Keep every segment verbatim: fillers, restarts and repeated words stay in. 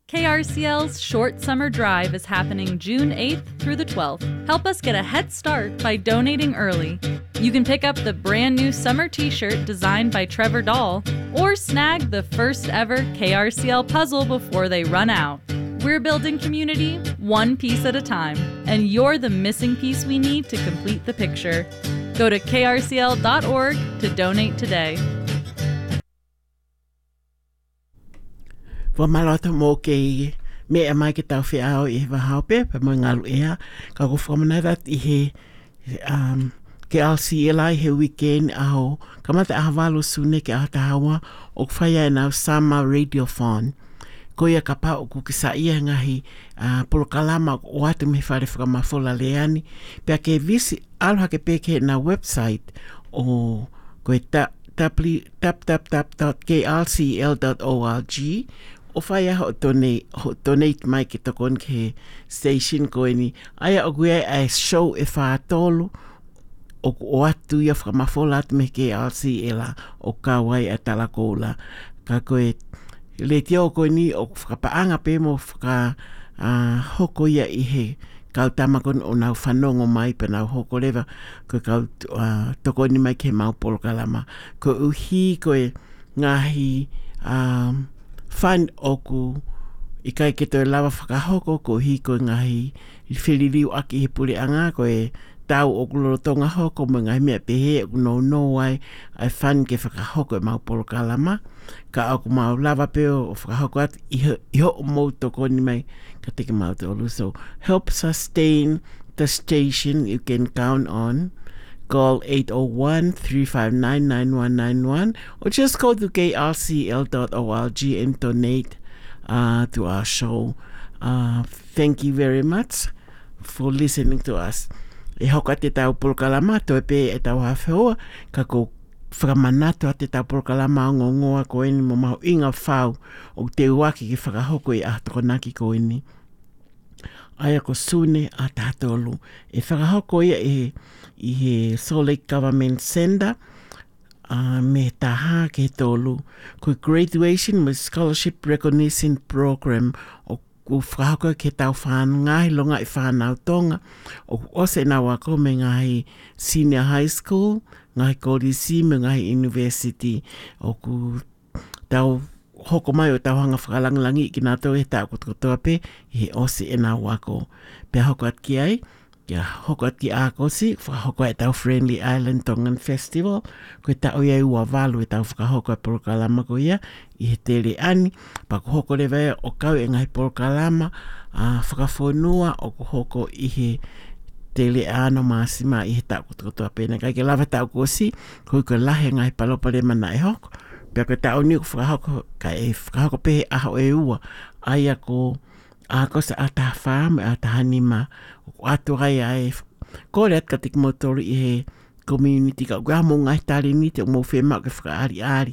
K R C L's Short Summer Drive is happening June eighth through the twelfth. Help us get a head start by donating early. You can pick up the brand new summer t-shirt designed by Trevor Dahl, or snag the first ever K R C L puzzle before they run out. We're building community one piece at a time, and you're the missing piece we need to complete the picture. Go to K R C L dot org to donate today. Wa malata mo ke me a mai ke tau whi ao i hewa haupe pa mo ngalu ea ka ko whamana that i he um, ke L C L I he weekend aho ka mata aha walo sune ke aha tahawa o kwhaya e nau Summer Radiothon ko ia ka pa o kukisa ia ngahi uh, polokalama o atu me whare whakamawhola leani pia ke visi aloha ke peke na website o koe ta w w w dot k r c l dot org o whai aha o donate, o donate mai ki tokon ke station koe ni. Aia o kuia ai show e whaatolu o o atu ia whakamawhola atu me ke L C L o kawai a talakoula. Ka koe le tia o koe ni o whakapaanga pe mo whaka uh, hoko ia i he kau tamakon o nau whanongo mai pa nau hoko lewa ko kau uh, tokoni mai ke mau polokalama. Ko uhi koe ngahi um, whan oku i kai ke toi lawa whakahoko ko hi koe ngahi i whiririu aki he pule anga koe tau o kulorotonga hoko mo ngai mea pehe o no no ai ai whan ke whakahoko e mau polokalama ka aku mau lava peo o whakahoko at i ho o mou tokoni mai ka teke mau te olu. So help sustain the station. You can count on call eight oh one, three five nine, nine one nine one or just go to k r c l dot org and donate uh, to our show. Uh, thank you very much for listening to us. E hoka te tau polokalama to e pe e tau hawheoa ka ko whakamanato a te tau polokalama o ngongoa ko eni mo mahu inga whau o te uaki ki whakahoko i ahtokonaki ko eni. Aia ko sune a tātolu. E whakahoko ia e i he Salt Lake Government Center uh, me taha ke tolu ko graduation with scholarship recognition program o ko whakahoko ke tau whānu ngahi longa i whānau tonga o ose na wako me ngahi senior high school ngahi kolisi me ngahi university o ku tau hoko mai o tau hanga whakalanglangi ki nā tau e tau kotokotoa pe i he ose e nā wako pe hoko at ki ai kia hoko at ki ākosi whakahoko e tau Friendly Island Tongan Festival koe tau iai ua walu e tau whakahoko e polokalama ko ia i he tere ani pa ko hoko lewa e o kau e ngai polokalama uh, whakawhonua o ko hoko i he tele ano māsima i he tau kotokotoa pēna kai ke lawa tau kosi koe koe lahe ngai palopare mana e hoko pia koe tau ni ko whakahoko ka e whakahoko pehe aho e ua aia ko ako sa ata whā me ata hanima o atu rai ai kore at katik motori i he community ka kua mo ngai tari ni te o mo whema ke whakaari ari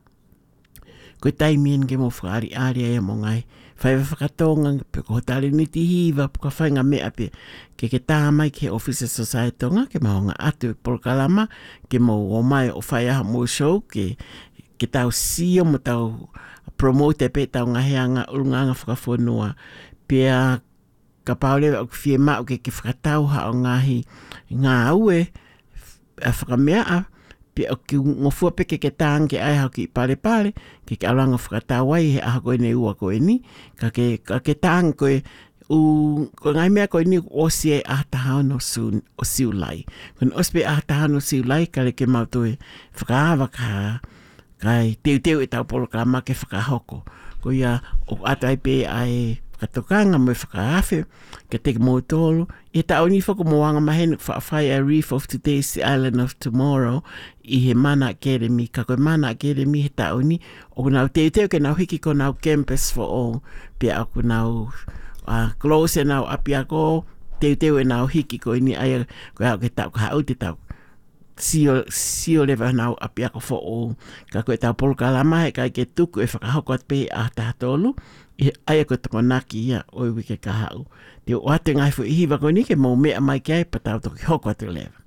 koe taimien ke mo whakaari ari ai mo ngai whaiwa whakatonga pe ko tari ni ti hiwa ka whainga mea pe ke ke taha mai ke Officer Society tonga ke maonga atu e polokalama ke mo o mai o whaiaha mo show ke ke tau sio mo tau promote pe tau ngaheanga urunganga whakawhonua pia ka paule o whie mao ke ke whakatau ha o ngahi ngā aue a whakamea a pia o ki ngofua pe ke ke tānge ai hau ki pare pare ke ke alanga whakatau ai he aha koe ne ua koe ni ka ke, ka ke tānge koe u ko ngai mea koe ni o sie a tahao no su o siu lai kon ospe a tahao no siu lai ka le ke mau toe whakaawa ka kai teu teu e tau polokalama ke whakahoko. Ko ia o atai pe ai whakatokanga mo whakaafe ke teke mo tolu. E tau ni whako moanga mahenu whaafai a Reef of Today's Island of Tomorrow i he Mana Academy. Ka koe Mana Academy he tau ni o nau teu teu ke nau hiki ko nau Campus for All. Pia aku nau uh, close e nau api ako teu teu e nau hiki ko ini ai koe hau ke tau ka hau te tau. Sio, sio lewa nau api ako fo o ka koe tau polokalama he kai ke tuku e whakahoko at pe a tātolu i aia koe toko naki ia oi wike ka hau. Te o ate ngai fu ihiwa koe ni ke mou mea mai kia e patau toki hoko atu lewa.